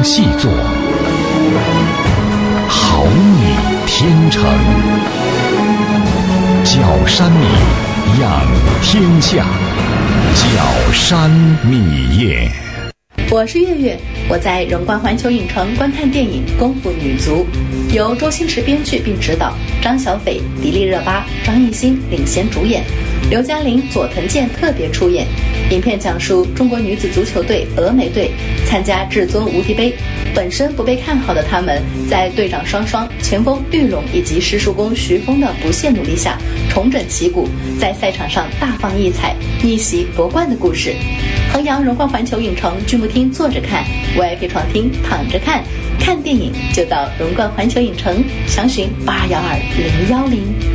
细作，好拟天成。角山米，养天下。角山米业。 我是月月，我在荣冠环球影城观看电影《功夫女足》，由周星驰编剧并执导，张小斐、迪丽热巴、张艺兴领衔主演，刘嘉玲、佐藤健特别出演。影片讲述中国女子足球队峨眉队参加至尊无敌杯，本身不被看好的他们，在队长双双、前锋玉龙以及师叔公徐峰的不懈努力下，重整旗鼓，在赛场上大放异彩，逆袭夺冠的故事。衡阳荣冠环球影城剧目厅坐着看， VIP 床厅躺着看，看电影就到荣冠环球影城，详询81201010。